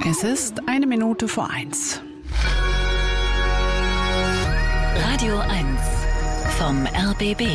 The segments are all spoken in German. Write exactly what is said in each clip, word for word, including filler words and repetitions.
Es ist eine Minute vor eins. Radio eins vom R B B.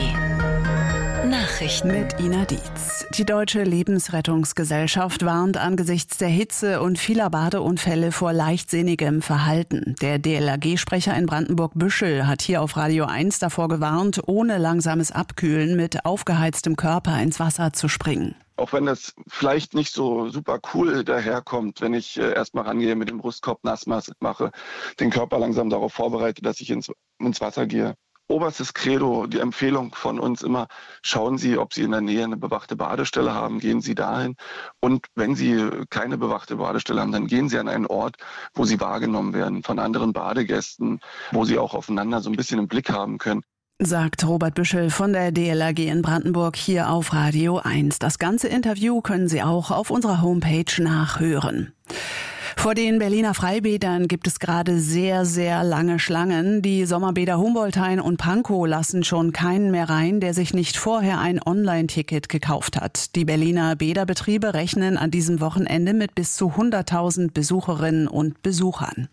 Nachrichten mit Ina Dietz. Die Deutsche Lebensrettungsgesellschaft warnt angesichts der Hitze und vieler Badeunfälle vor leichtsinnigem Verhalten. Der D L R G-Sprecher in Brandenburg-Büschel hat hier auf Radio eins davor gewarnt, ohne langsames Abkühlen mit aufgeheiztem Körper ins Wasser zu springen. Auch wenn das vielleicht nicht so super cool daherkommt, wenn ich äh, erstmal rangehe, mit dem Brustkorb nass mache, den Körper langsam darauf vorbereite, dass ich ins, ins Wasser gehe. Oberstes Credo, die Empfehlung von uns immer, schauen Sie, ob Sie in der Nähe eine bewachte Badestelle haben, gehen Sie dahin. Und wenn Sie keine bewachte Badestelle haben, dann gehen Sie an einen Ort, wo Sie wahrgenommen werden von anderen Badegästen, wo Sie auch aufeinander so ein bisschen im Blick haben können. Sagt Robert Büschel von der D L R G in Brandenburg hier auf Radio eins. Das ganze Interview können Sie auch auf unserer Homepage nachhören. Vor den Berliner Freibädern gibt es gerade sehr, sehr lange Schlangen. Die Sommerbäder Humboldthain und Pankow lassen schon keinen mehr rein, der sich nicht vorher ein Online-Ticket gekauft hat. Die Berliner Bäderbetriebe rechnen an diesem Wochenende mit bis zu hunderttausend Besucherinnen und Besuchern.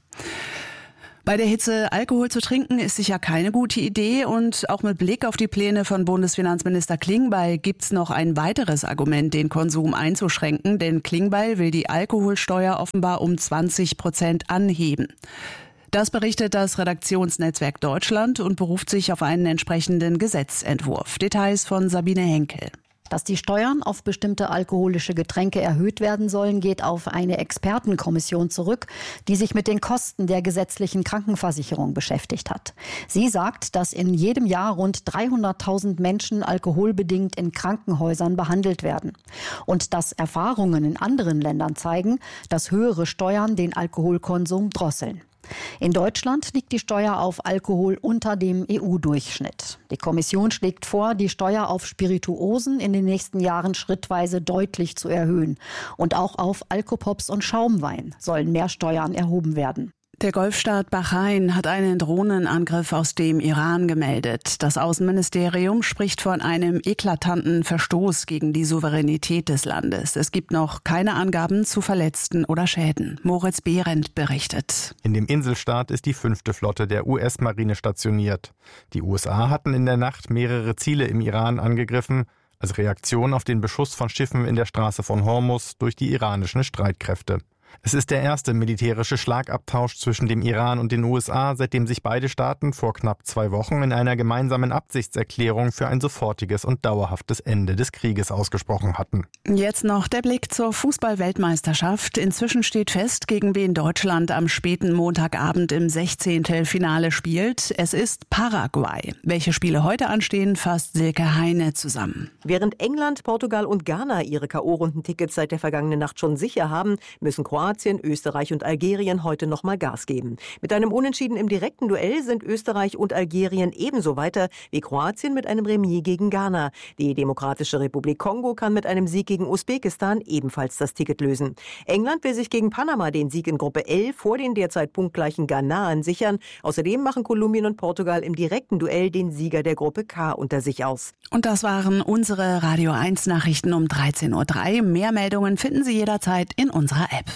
Bei der Hitze Alkohol zu trinken ist sicher keine gute Idee und auch mit Blick auf die Pläne von Bundesfinanzminister Klingbeil gibt's noch ein weiteres Argument, den Konsum einzuschränken, denn Klingbeil will die Alkoholsteuer offenbar um zwanzig Prozent anheben. Das berichtet das Redaktionsnetzwerk Deutschland und beruft sich auf einen entsprechenden Gesetzentwurf. Details von Sabine Henkel. Dass die Steuern auf bestimmte alkoholische Getränke erhöht werden sollen, geht auf eine Expertenkommission zurück, die sich mit den Kosten der gesetzlichen Krankenversicherung beschäftigt hat. Sie sagt, dass in jedem Jahr rund dreihunderttausend Menschen alkoholbedingt in Krankenhäusern behandelt werden. Und dass Erfahrungen in anderen Ländern zeigen, dass höhere Steuern den Alkoholkonsum drosseln. In Deutschland liegt die Steuer auf Alkohol unter dem E U-Durchschnitt. Die Kommission schlägt vor, die Steuer auf Spirituosen in den nächsten Jahren schrittweise deutlich zu erhöhen. Und auch auf Alkopops und Schaumwein sollen mehr Steuern erhoben werden. Der Golfstaat Bahrain hat einen Drohnenangriff aus dem Iran gemeldet. Das Außenministerium spricht von einem eklatanten Verstoß gegen die Souveränität des Landes. Es gibt noch keine Angaben zu Verletzten oder Schäden. Moritz Behrendt berichtet. In dem Inselstaat ist die fünfte Flotte der U S-Marine stationiert. Die U S A hatten in der Nacht mehrere Ziele im Iran angegriffen, als Reaktion auf den Beschuss von Schiffen in der Straße von Hormuz durch die iranischen Streitkräfte. Es ist der erste militärische Schlagabtausch zwischen dem Iran und den U S A, seitdem sich beide Staaten vor knapp zwei Wochen in einer gemeinsamen Absichtserklärung für ein sofortiges und dauerhaftes Ende des Krieges ausgesprochen hatten. Jetzt noch der Blick zur Fußball-Weltmeisterschaft. Inzwischen steht fest, gegen wen Deutschland am späten Montagabend im Sechzehntelfinale spielt. Es ist Paraguay. Welche Spiele heute anstehen, fasst Silke Heine zusammen. Während England, Portugal und Ghana ihre K O-Rundentickets seit der vergangenen Nacht schon sicher haben, müssen Kroatien, Österreich und Algerien heute noch mal Gas geben. Mit einem Unentschieden im direkten Duell sind Österreich und Algerien ebenso weiter wie Kroatien mit einem Remis gegen Ghana. Die Demokratische Republik Kongo kann mit einem Sieg gegen Usbekistan ebenfalls das Ticket lösen. England will sich gegen Panama den Sieg in Gruppe L vor den derzeit punktgleichen Ghanaren sichern. Außerdem machen Kolumbien und Portugal im direkten Duell den Sieger der Gruppe K unter sich aus. Und das waren unsere Radio eins Nachrichten um dreizehn Uhr drei. Mehr Meldungen finden Sie jederzeit in unserer App.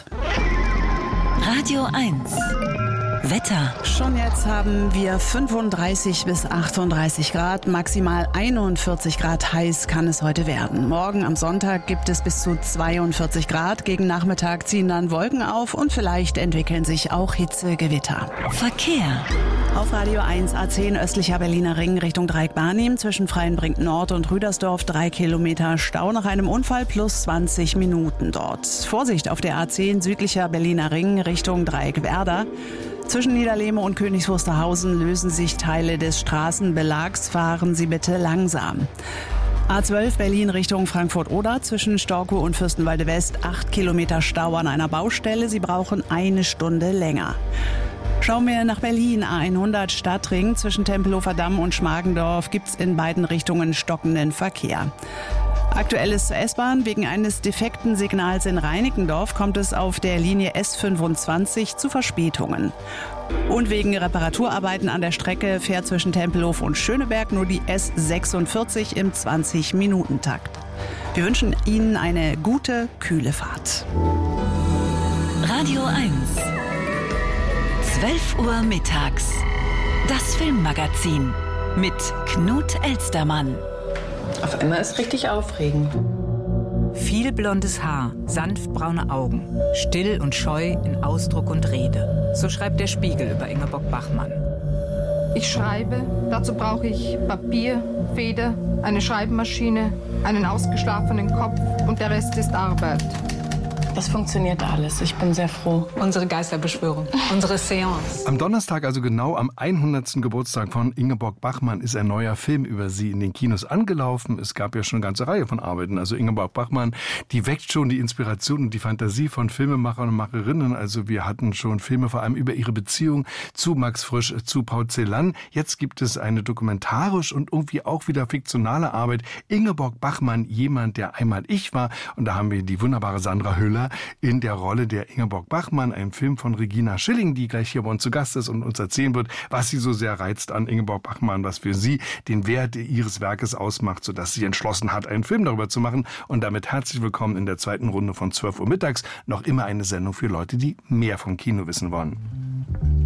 Radio eins. Wetter. Schon jetzt haben wir fünfunddreißig bis achtunddreißig Grad, maximal einundvierzig Grad heiß kann es heute werden. Morgen am Sonntag gibt es bis zu zweiundvierzig Grad. Gegen Nachmittag ziehen dann Wolken auf und vielleicht entwickeln sich auch Hitzegewitter. Verkehr. Auf Radio eins A zehn östlicher Berliner Ring Richtung Dreieck-Barnim zwischen Freienbrink Nord und Rüdersdorf drei Kilometer Stau nach einem Unfall plus zwanzig Minuten dort. Vorsicht auf der A zehn südlicher Berliner Ring Richtung Dreieck-Werder. Zwischen Niederlehme und Königs Wusterhausen lösen sich Teile des Straßenbelags. Fahren Sie bitte langsam. A zwölf Berlin Richtung Frankfurt-Oder zwischen Storkow und Fürstenwalde West acht Kilometer Stau an einer Baustelle. Sie brauchen eine Stunde länger. Schauen wir nach Berlin. A hundert Stadtring zwischen Tempelhofer Damm und Schmargendorf gibt's in beiden Richtungen stockenden Verkehr. Aktuell ist zur S-Bahn. Wegen eines defekten Signals in Reinickendorf kommt es auf der Linie S fünfundzwanzig zu Verspätungen. Und wegen Reparaturarbeiten an der Strecke fährt zwischen Tempelhof und Schöneberg nur die S sechsundvierzig im zwanzig-Minuten-Takt. Wir wünschen Ihnen eine gute, kühle Fahrt. Radio eins. zwölf Uhr mittags. Das Filmmagazin mit Knut Elstermann. Auf einmal ist richtig aufregend. Viel blondes Haar, sanft braune Augen, still und scheu in Ausdruck und Rede. So schreibt der Spiegel über Ingeborg Bachmann. Ich schreibe, dazu brauche ich Papier, Feder, eine Schreibmaschine, einen ausgeschlafenen Kopf und der Rest ist Arbeit. Das funktioniert alles. Ich bin sehr froh. Unsere Geisterbeschwörung, unsere Seance. Am Donnerstag, also genau am hundertsten Geburtstag von Ingeborg Bachmann, ist ein neuer Film über sie in den Kinos angelaufen. Es gab ja schon eine ganze Reihe von Arbeiten. Also Ingeborg Bachmann, die weckt schon die Inspiration und die Fantasie von Filmemachern und Macherinnen. Also wir hatten schon Filme vor allem über ihre Beziehung zu Max Frisch, zu Paul Celan. Jetzt gibt es eine dokumentarisch und irgendwie auch wieder fiktionale Arbeit. Ingeborg Bachmann, jemand, der einmal ich war. Und da haben wir die wunderbare Sandra Hüller in der Rolle der Ingeborg Bachmann, ein Film von Regina Schilling, die gleich hier bei uns zu Gast ist und uns erzählen wird, was sie so sehr reizt an Ingeborg Bachmann, was für sie den Wert ihres Werkes ausmacht, sodass sie entschlossen hat, einen Film darüber zu machen. Und damit herzlich willkommen in der zweiten Runde von zwölf Uhr mittags. Noch immer eine Sendung für Leute, die mehr vom Kino wissen wollen.